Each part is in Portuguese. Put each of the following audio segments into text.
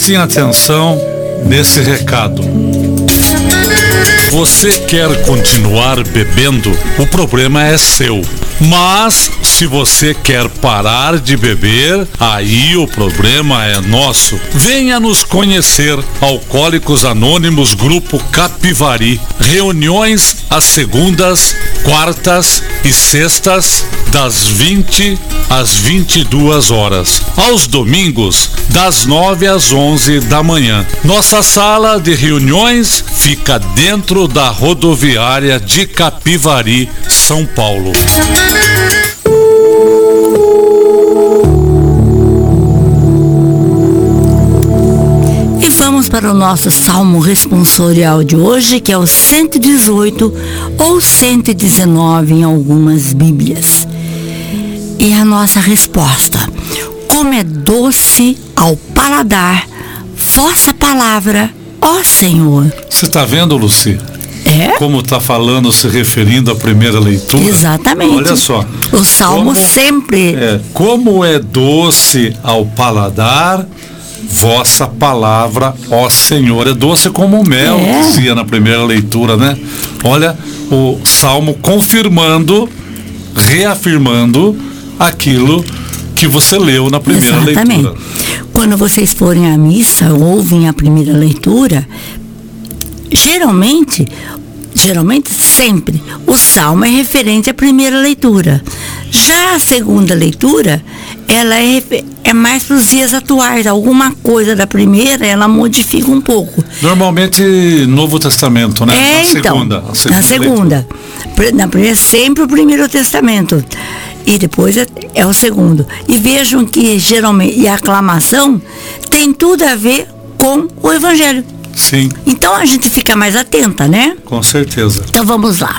Prestem atenção nesse recado. Você quer continuar bebendo? O problema é seu. Mas se você quer parar de beber, aí o problema é nosso. Venha nos conhecer. Alcoólicos Anônimos Grupo Capivari. Reuniões às segundas, quartas e sextas, das 20 às 22 horas. Aos domingos, das 9 às 11 da manhã. Nossa sala de reuniões fica dentro da rodoviária de Capivari, São Paulo. E vamos para o nosso salmo responsorial de hoje, que é o 118 ou 119 em algumas bíblias. E a nossa resposta: como é doce ao paladar vossa palavra, ó Senhor. Você está vendo, Luci? Como está falando, se referindo à primeira leitura? Exatamente. Olha só. O salmo sempre. Como é doce ao paladar vossa palavra, ó Senhor. É doce como o mel, dizia na primeira leitura, né? Olha, o salmo confirmando, reafirmando aquilo que você leu na primeira leitura. Quando vocês forem à missa, ouvem a primeira leitura, geralmente sempre, o salmo é referente à primeira leitura. Já a segunda leitura, ela é mais para os dias atuais. Alguma coisa da primeira, ela modifica um pouco. Normalmente, Novo Testamento, né? Na segunda. Na primeira, sempre o Primeiro Testamento. E depois é o segundo. E vejam que, geralmente, e a aclamação tem tudo a ver com o Evangelho. Sim. Então a gente fica mais atenta, né? Com certeza. Então vamos lá.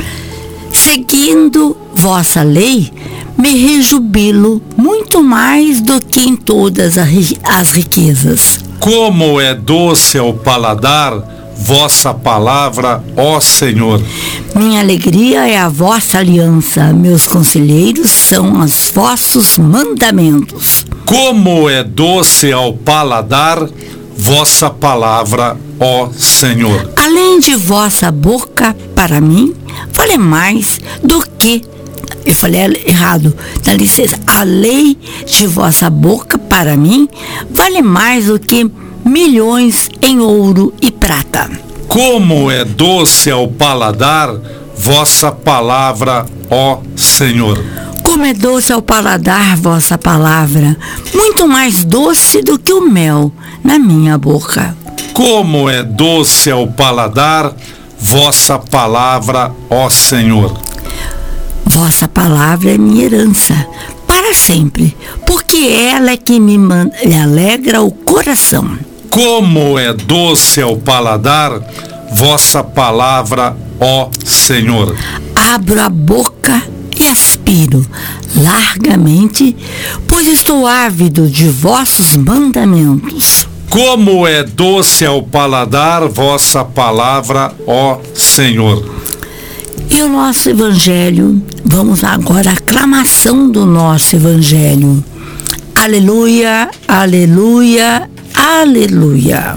Seguindo vossa lei, me rejubilo muito mais do que em todas as riquezas. Como é doce ao paladar vossa palavra, ó Senhor. Minha alegria é a vossa aliança, meus conselheiros são os vossos mandamentos. Como é doce ao paladar vossa palavra, ó Senhor. Além de vossa boca, para mim, vale mais do que... Eu falei errado, dá licença. A lei de vossa boca, para mim, vale mais do que milhões em ouro e prata. Como é doce ao paladar vossa palavra, ó Senhor. Como é doce ao paladar vossa palavra, muito mais doce do que o mel na minha boca. Como é doce ao paladar vossa palavra, ó Senhor. Vossa palavra é minha herança para sempre, porque ela é que me alegra o coração. Como é doce ao paladar vossa palavra, ó Senhor. Abro a boca e aspiro largamente, pois estou ávido de vossos mandamentos. Como é doce ao paladar vossa palavra, ó Senhor. E o nosso evangelho, vamos agora à aclamação do nosso evangelho. Aleluia, aleluia, aleluia.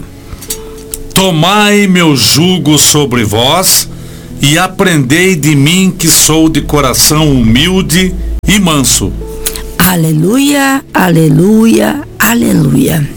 Tomai meu jugo sobre vós e aprendei de mim, que sou de coração humilde e manso. Aleluia, aleluia, aleluia.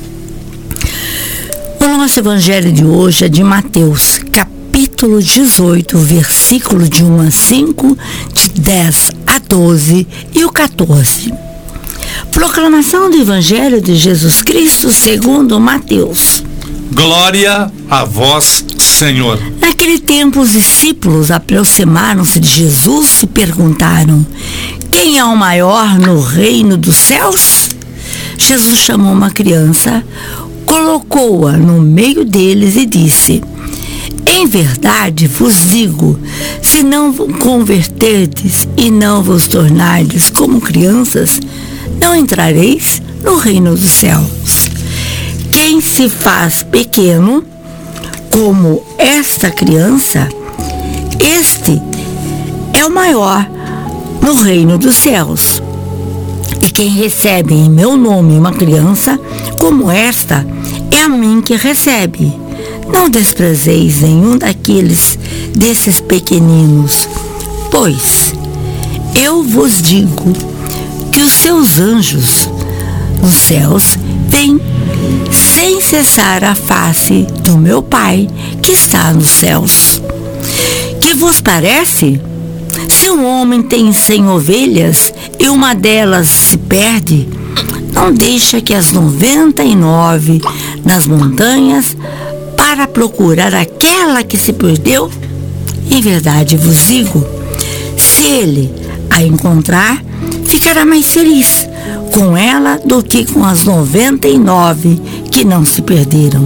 O nosso evangelho de hoje é de Mateus, capítulo 18, versículo de 1 a 5, de 10 a 12 e o 14. Proclamação do Evangelho de Jesus Cristo segundo Mateus. Glória a vós, Senhor. Naquele tempo, os discípulos aproximaram-se de Jesus e perguntaram: quem é o maior no reino dos céus? Jesus chamou uma criança, colocou-a no meio deles e disse: em verdade vos digo, se não vos converterdes e não vos tornardes como crianças, não entrareis no reino dos céus. Quem se faz pequeno, como esta criança, este é o maior no reino dos céus. E quem recebe em meu nome uma criança como esta, é a mim que recebe. Não desprezeis nenhum desses pequeninos, pois eu vos digo que os seus anjos nos céus veem sem cessar a face do meu Pai que está nos céus. Que vos parece? Se um homem tem 100 ovelhas e uma delas se perde, não deixa que as 99 nas montanhas para procurar aquela que se perdeu? Em verdade vos digo, se ele a encontrar, ficará mais feliz com ela do que com as 99 que não se perderam.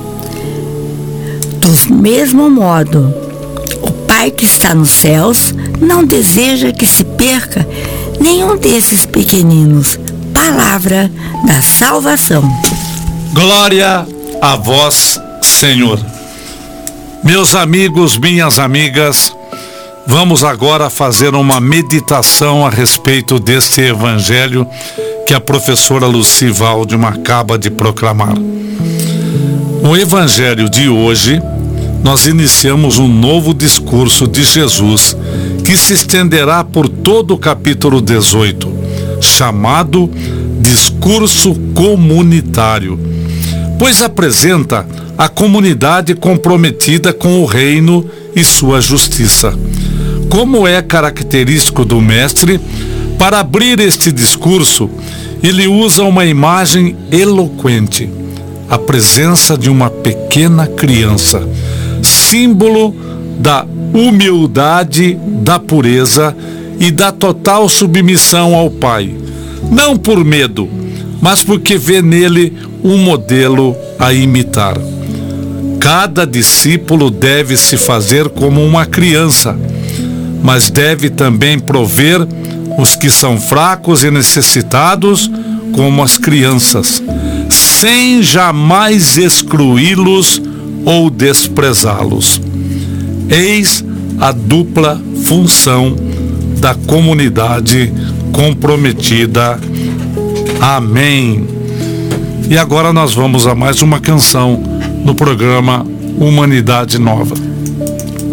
Do mesmo modo, o Pai que está nos céus não deseja que se perca nenhum desses pequeninos. Palavra da salvação. Glória a vós, Senhor. Meus amigos, minhas amigas, vamos agora fazer uma meditação a respeito deste evangelho que a professora Lucy Waldman acaba de proclamar. No evangelho de hoje, nós iniciamos um novo discurso de Jesus que se estenderá por todo o capítulo 18, chamado Discurso Comunitário, pois apresenta a comunidade comprometida com o reino e sua justiça. Como é característico do mestre, para abrir este discurso, ele usa uma imagem eloquente, a presença de uma pequena criança, símbolo da humildade, da pureza e da total submissão ao Pai, não por medo, mas porque vê nele um modelo a imitar. Cada discípulo deve se fazer como uma criança, mas deve também prover os que são fracos e necessitados como as crianças, sem jamais excluí-los ou desprezá-los. Eis a dupla função da comunidade comprometida. Amém. E agora nós vamos a mais uma canção no programa Humanidade Nova.